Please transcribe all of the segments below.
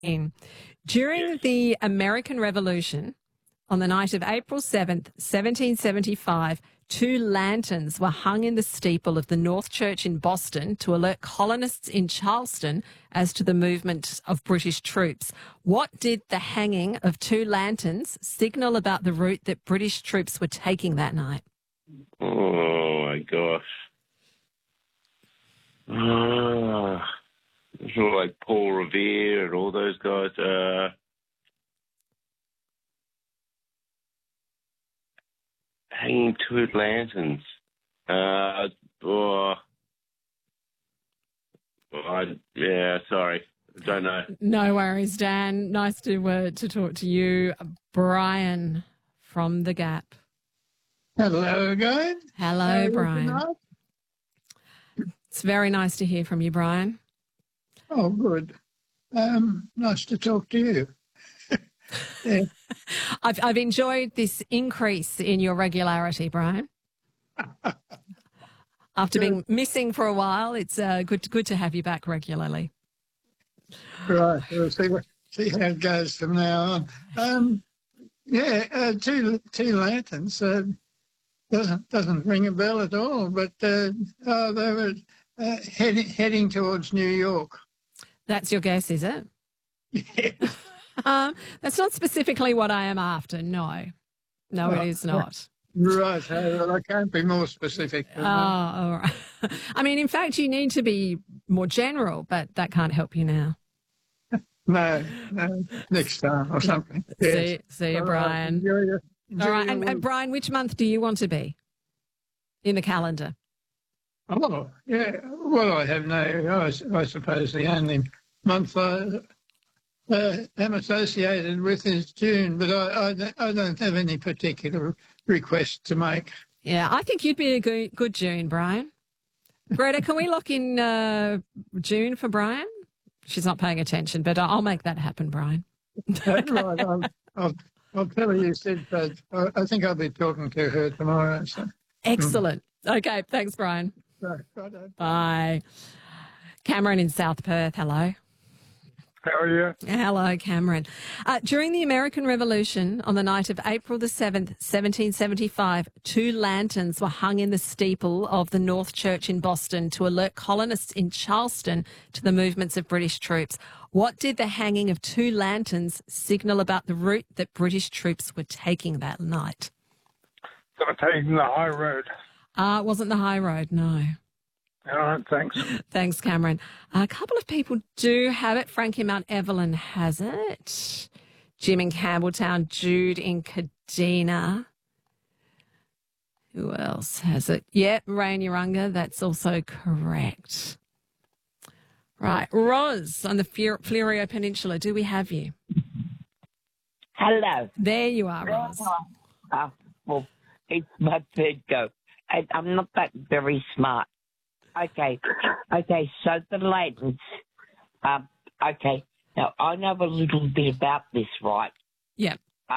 During the American Revolution, on the night of April 7th, 1775, two lanterns were hung in the steeple of the North Church in Boston to alert colonists in Charleston as to the movement of British troops. What did the hanging of two lanterns signal about the route that British troops were taking that night? Oh, my gosh. Sort of like Paul Revere and all those guys. Hanging two lanterns. Sorry. I don't know. No worries, Dan. Nice to talk to you. Brian from The Gap. Hello again. Hello, Brian. It's very nice to hear from you, Brian. Oh, good. Nice to talk to you. Yeah. I've enjoyed this increase in your regularity, Brian. After being missing for a while, it's good to have you back regularly. Right. We'll see how it goes from now on. Two lanterns doesn't ring a bell at all, but they were heading towards New York. That's your guess, is it? Yes. That's not specifically what I am after. No, it is not. Right. Well, I can't be more specific. Oh, all right. I mean, in fact, you need to be more general, but that can't help you now. No, next time or something. Yes. See you, Brian. Enjoy all right, and Brian, which month do you want to be in the calendar? Oh, yeah. Well, I have no. I suppose the only month I am associated with is June, but I don't have any particular request to make. Yeah, I think you'd be a good June, Brian. Greta, can we lock in June for Brian? She's not paying attention, but I'll make that happen, Brian. Right, I'll tell her you said that. I think I'll be talking to her tomorrow. So. Excellent. Okay, thanks, Brian. Right. Bye. Cameron in South Perth, hello. How are you? Hello, Cameron. During the American Revolution, on the night of April the 7th, 1775, two lanterns were hung in the steeple of the North Church in Boston to alert colonists in Charleston to the movements of British troops. What did the hanging of two lanterns signal about the route that British troops were taking that night? They were taking the high road. It wasn't the high road, no. All right, thanks. Thanks, Cameron. A couple of people do have it. Frank in Mount Evelyn has it. Jim in Campbelltown, Jude in Kadina. Who else has it? Yep, Ray in Urunga. That's also correct. Right. Roz on the Fleurieu Peninsula. Do we have you? Hello. There you are, Roz. Well, it's my third go. I'm not that very smart. Okay, so the lanterns, okay, now I know a little bit about this, right? Yeah.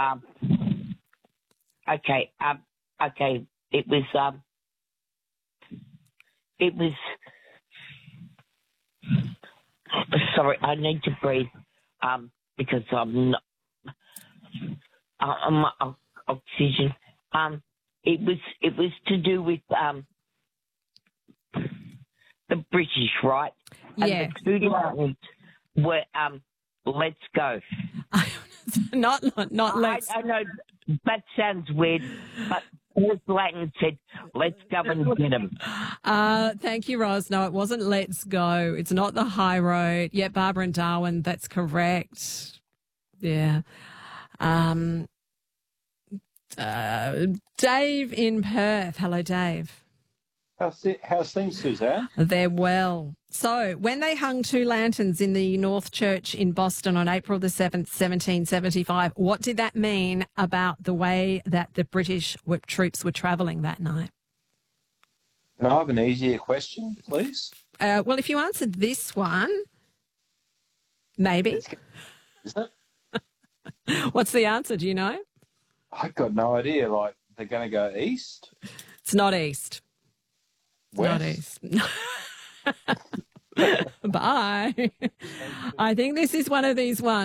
Okay, it was, sorry, I need to breathe, because I'm oxygen, it was to do with, the British, right? Yeah. And the two lanterns were let's go. not let's. I know that sounds weird, but Miss Latin said, let's go and get them. Thank you, Roz. No, it wasn't let's go. It's not the high road. Yeah, Barbara and Darwin, that's correct. Yeah. Dave in Perth. Hello, Dave. How's things, Suzanne? They're well. So when they hung two lanterns in the North Church in Boston on April the 7th, 1775, what did that mean about the way that the British troops were travelling that night? Can I have an easier question, please? Well, if you answered this one, maybe. Is it? What's the answer? Do you know? I've got no idea. Like, they're going to go east? It's not east. West? Not east. Bye. I think this is one of these ones.